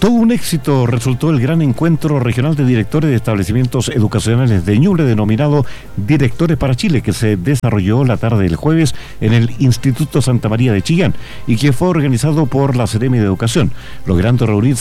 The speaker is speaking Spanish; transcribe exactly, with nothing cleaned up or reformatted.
Todo un éxito resultó el gran encuentro regional de directores de establecimientos educacionales de Ñuble, denominado Directores para Chile, que se desarrolló la tarde del jueves en el Instituto Santa María de Chillán y que fue organizado por la Seremi de Educación, logrando reunirse